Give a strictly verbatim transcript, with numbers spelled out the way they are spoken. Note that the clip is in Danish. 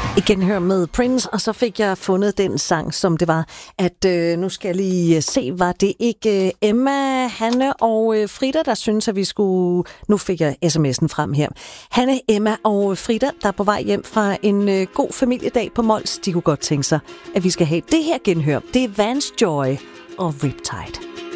Igen hør med Prince, og så fik jeg fundet den sang, som det var, at øh, nu skal jeg lige se, var det ikke øh, Emma, Hanne og øh, Frida, der synes, at vi skulle... Nu fik jeg sms'en frem her. Hanne, Emma og Frida, der er på vej hjem fra en øh, god familiedag på Mols, de kunne godt tænke sig, at vi skal have det her genhør. Det er Vance Joy og Riptide.